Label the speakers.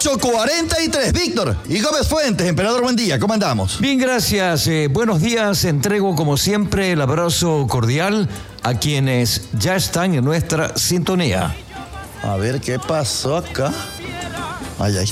Speaker 1: 8:43. Víctor y Gómez Fuentes, emperador, buen día, ¿cómo andamos?
Speaker 2: Bien, gracias. Buenos días. Entrego, como siempre, el abrazo cordial a quienes ya están en nuestra sintonía.
Speaker 1: A ver qué pasó acá. Ay, ay.